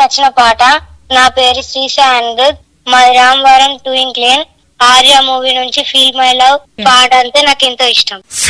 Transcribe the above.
నచ్చిన పాట నా పేరు శ్రీశ అనిరుద్, మా రామవరం ట్వింక్లేన్, ఆర్య మూవీ నుంచి ఫీల్ మై లవ్ పాట అంటే నాకు ఎంతో ఇష్టం.